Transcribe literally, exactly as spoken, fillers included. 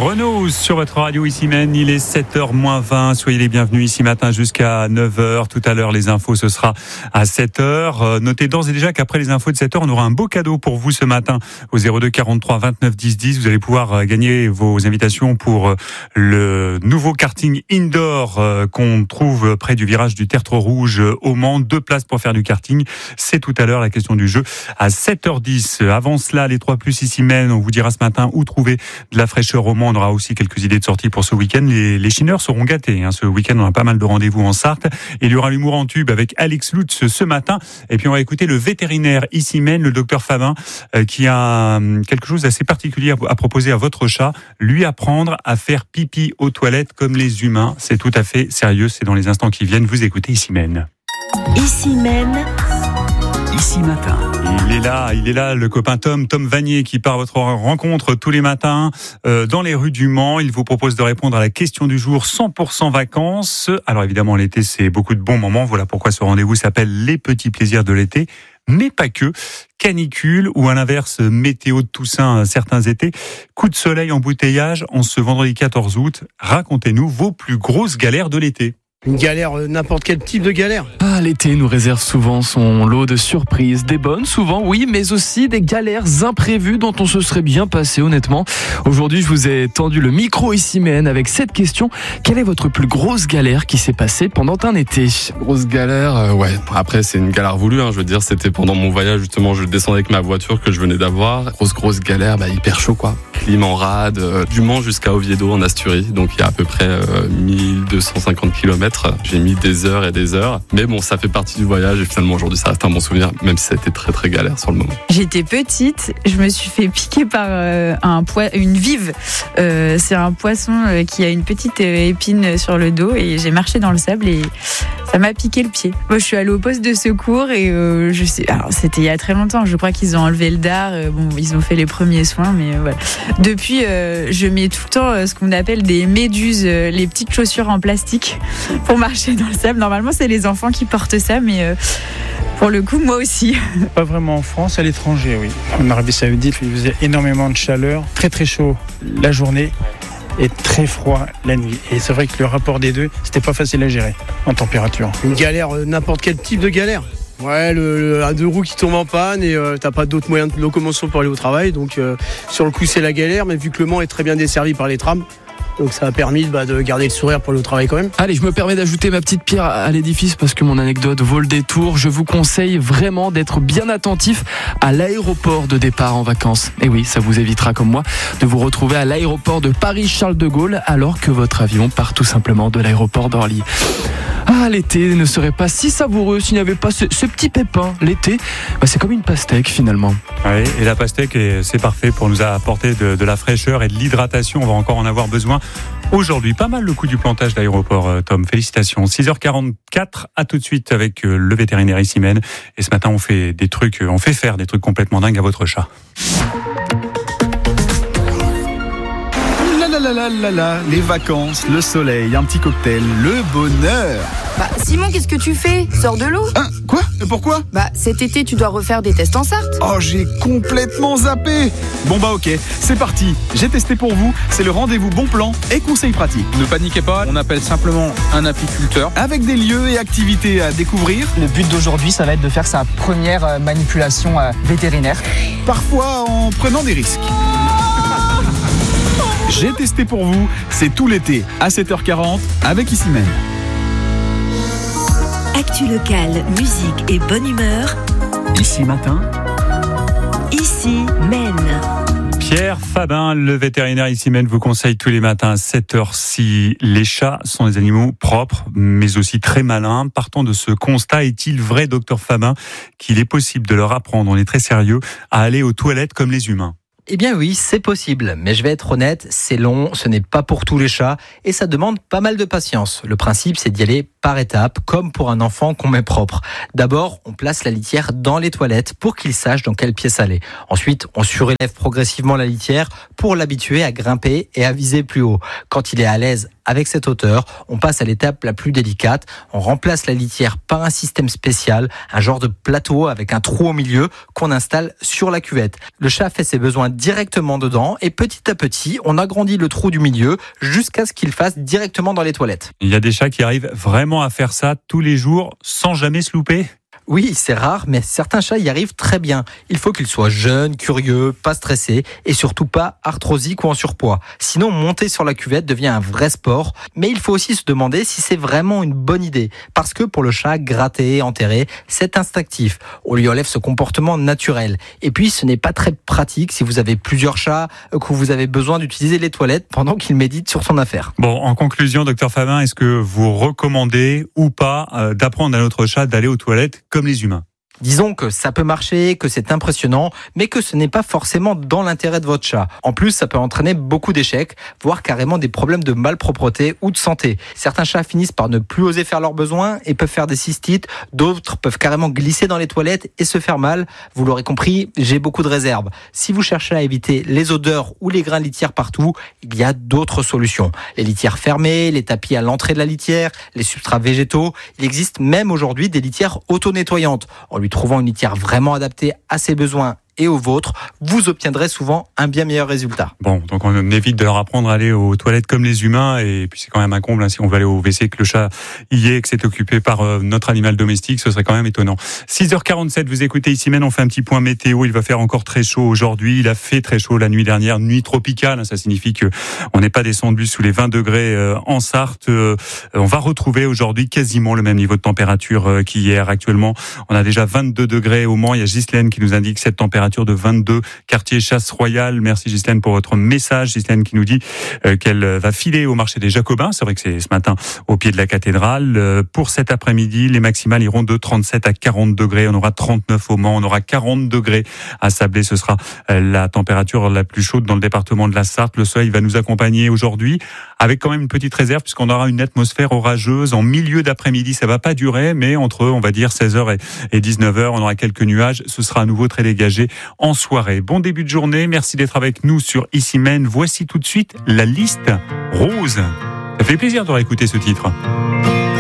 Renaud sur votre radio ici même, il est sept heures moins vingt, soyez les bienvenus ici matin jusqu'à neuf heures. Tout à l'heure les infos ce sera à sept heures. Euh, notez d'ores et déjà qu'après les infos de sept heures, on aura un beau cadeau pour vous ce matin au zéro deux quarante-trois vingt-neuf dix dix. Vous allez pouvoir gagner vos invitations pour le nouveau karting indoor euh, qu'on trouve près du virage du Tertre Rouge au Mans. Deux places pour faire du karting, c'est tout à l'heure la question du jeu à sept heures dix. Avant cela, les trois plus ici même, on vous dira ce matin où trouver de la fraîcheur au Mans. On aura aussi quelques idées de sortie pour ce week-end. Les, les chineurs seront gâtés. Hein. Ce week-end, on a pas mal de rendez-vous en Sarthe. Et il y aura l'humour en tube avec Alex Lutz ce matin. Et puis, on va écouter le vétérinaire ici même, le docteur Fabin, euh, qui a euh, quelque chose d'assez particulier à, à proposer à votre chat. Lui apprendre à faire pipi aux toilettes comme les humains. C'est tout à fait sérieux. C'est dans les instants qui viennent. Vous écoutez ici même. Ici même. Ici matin. Il est là, il est là, le copain Tom, Tom Vanier, qui part à votre rencontre tous les matins euh, dans les rues du Mans. Il vous propose de répondre à la question du jour cent pour cent vacances. Alors évidemment, l'été, c'est beaucoup de bons moments. Voilà pourquoi ce rendez-vous s'appelle les petits plaisirs de l'été. Mais pas que. Canicule ou à l'inverse, météo de Toussaint certains étés. Coup de soleil, embouteillage en ce vendredi quatorze août. Racontez-nous vos plus grosses galères de l'été. Une galère, n'importe quel type de galère. Ah, l'été nous réserve souvent son lot de surprises, des bonnes souvent, oui, mais aussi des galères imprévues dont on se serait bien passé honnêtement. Aujourd'hui, je vous ai tendu le micro ici même avec cette question. Quelle est votre plus grosse galère qui s'est passée pendant un été ? Grosse galère, euh, ouais. Après, c'est une galère voulue, hein. Je veux dire, c'était pendant mon voyage, justement, je descendais avec ma voiture que je venais d'avoir. Grosse, grosse galère, bah, hyper chaud, quoi. Clim en rade, euh, du Mans jusqu'à Oviedo en Asturie. Donc, il y a à peu près euh, mille deux cent cinquante kilomètres. J'ai mis des heures et des heures. Mais bon, ça fait partie du voyage et finalement, aujourd'hui, ça reste un bon souvenir, même si ça a été très, très galère sur le moment. J'étais petite, je me suis fait piquer par euh, un poi- une vive. Euh, c'est un poisson euh, qui a une petite euh, épine sur le dos et j'ai marché dans le sable et ça m'a piqué le pied. Moi, je suis allée au poste de secours et euh, je sais, alors c'était il y a très longtemps. Je crois qu'ils ont enlevé le dard. Euh, bon, ils ont fait les premiers soins, mais euh, voilà. Depuis, euh, je mets tout le temps euh, ce qu'on appelle des méduses, euh, les petites chaussures en plastique pour marcher dans le sable. Normalement, c'est les enfants qui portent ça, mais euh, pour le coup, moi aussi. Pas vraiment en France, à l'étranger, oui. En Arabie Saoudite, il faisait énormément de chaleur, très très chaud la journée et très froid la nuit. Et c'est vrai que le rapport des deux, c'était pas facile à gérer en température. Une galère, n'importe quel type de galère. Ouais, le, le un deux roues qui tombe en panne et euh, t'as pas d'autres moyens de locomotion pour aller au travail. Donc euh, sur le coup, c'est la galère, mais vu que le Mans est très bien desservi par les trams, donc ça a permis bah, de garder le sourire pour aller au travail quand même. Allez, je me permets d'ajouter ma petite pierre à l'édifice parce que mon anecdote vaut le détour. Je vous conseille vraiment d'être bien attentif à l'aéroport de départ en vacances. Et oui, ça vous évitera comme moi de vous retrouver à l'aéroport de Paris-Charles de Gaulle alors que votre avion part tout simplement de l'aéroport d'Orly. Ah, l'été ne serait pas si savoureux s'il n'y avait pas ce, ce petit pépin. L'été, bah, c'est comme une pastèque finalement. Oui, et la pastèque, c'est parfait pour nous apporter de, de la fraîcheur et de l'hydratation. On va encore en avoir besoin aujourd'hui. Pas mal le coup du plantage d'aéroport, Tom. Félicitations. six heures quarante-quatre, à tout de suite avec le vétérinaire ici même. Et ce matin, on fait des trucs, on fait faire des trucs complètement dingues à votre chat. La la la la, les vacances, le soleil, un petit cocktail, le bonheur. Bah Simon, qu'est-ce que tu fais ? Sors de l'eau. Hein ? Quoi ? Pourquoi ? Bah cet été, tu dois refaire des tests en Sarthe. Oh, j'ai complètement zappé. Bon bah ok, c'est parti. J'ai testé pour vous, c'est le rendez-vous bon plan et conseils pratiques. Ne paniquez pas, on appelle simplement un apiculteur. Avec des lieux et activités à découvrir. Le but d'aujourd'hui, ça va être de faire sa première manipulation vétérinaire. Parfois en prenant des risques. J'ai testé pour vous, c'est tout l'été à sept heures quarante avec Ici même. Actu locale, musique et bonne humeur. Ici matin. Ici Maine. Pierre Fabin, le vétérinaire ici même, vous conseille tous les matins à sept heures si les chats sont des animaux propres, mais aussi très malins. Partant de ce constat, est-il vrai, docteur Fabin, qu'il est possible de leur apprendre, on est très sérieux, à aller aux toilettes comme les humains ? Eh bien oui, c'est possible, mais je vais être honnête, c'est long, ce n'est pas pour tous les chats et ça demande pas mal de patience. Le principe, c'est d'y aller pas par étapes, comme pour un enfant qu'on met propre. D'abord, on place la litière dans les toilettes pour qu'il sache dans quelle pièce aller. Ensuite, on surélève progressivement la litière pour l'habituer à grimper et à viser plus haut. Quand il est à l'aise avec cette hauteur, on passe à l'étape la plus délicate. On remplace la litière par un système spécial, un genre de plateau avec un trou au milieu qu'on installe sur la cuvette. Le chat fait ses besoins directement dedans et petit à petit, on agrandit le trou du milieu jusqu'à ce qu'il fasse directement dans les toilettes. Il y a des chats qui arrivent vraiment à faire ça tous les jours sans jamais se louper. Oui, c'est rare, mais certains chats y arrivent très bien. Il faut qu'ils soient jeunes, curieux, pas stressés et surtout pas arthrosiques ou en surpoids. Sinon, monter sur la cuvette devient un vrai sport. Mais il faut aussi se demander si c'est vraiment une bonne idée. Parce que pour le chat, gratter, enterrer, c'est instinctif. On lui enlève ce comportement naturel. Et puis, ce n'est pas très pratique si vous avez plusieurs chats, que vous avez besoin d'utiliser les toilettes pendant qu'il médite sur son affaire. Bon, en conclusion, docteur Fabin, est-ce que vous recommandez ou pas euh, d'apprendre à notre chat d'aller aux toilettes comme les humains? Disons que ça peut marcher, que c'est impressionnant, mais que ce n'est pas forcément dans l'intérêt de votre chat. En plus, ça peut entraîner beaucoup d'échecs, voire carrément des problèmes de malpropreté ou de santé. Certains chats finissent par ne plus oser faire leurs besoins et peuvent faire des cystites. D'autres peuvent carrément glisser dans les toilettes et se faire mal. Vous l'aurez compris, j'ai beaucoup de réserves. Si vous cherchez à éviter les odeurs ou les grains de litière partout, il y a d'autres solutions. Les litières fermées, les tapis à l'entrée de la litière, les substrats végétaux. Il existe même aujourd'hui des litières auto-nettoyantes. En lui trouvant une litière vraiment adaptée à ses besoins et aux vôtres, vous obtiendrez souvent un bien meilleur résultat. Bon, donc on évite de leur apprendre à aller aux toilettes comme les humains, et puis c'est quand même un comble, hein, si on veut aller au W C, que le chat y est, que c'est occupé par euh, notre animal domestique, ce serait quand même étonnant. six heures quarante-sept, vous écoutez Ici Mène, on fait un petit point météo, il va faire encore très chaud aujourd'hui, il a fait très chaud la nuit dernière, nuit tropicale, hein, ça signifie que on n'est pas descendu sous les vingt degrés euh, en Sarthe, euh, on va retrouver aujourd'hui quasiment le même niveau de température euh, qu'hier. Actuellement, on a déjà vingt-deux degrés au Mans, il y a Ghislaine qui nous indique cette température de vingt-deux, quartier Chasse Royale. Merci Ghislaine pour votre message. Ghislaine qui nous dit euh, qu'elle va filer au marché des Jacobins. C'est vrai que c'est ce matin au pied de la cathédrale. Euh, pour cet après-midi, les maximales iront de trente-sept à quarante degrés. On aura trente-neuf au Mans, on aura quarante degrés à Sablé. Ce sera euh, la température la plus chaude dans le département de la Sarthe. Le soleil va nous accompagner aujourd'hui avec quand même une petite réserve puisqu'on aura une atmosphère orageuse en milieu d'après-midi. Ça va pas durer, mais entre, on va dire, seize heures et dix-neuf heures, on aura quelques nuages. Ce sera à nouveau très dégagé en soirée. Bon début de journée, merci d'être avec nous sur Ici Mène. Voici tout de suite la liste rose. Ça fait plaisir de réécouter ce titre.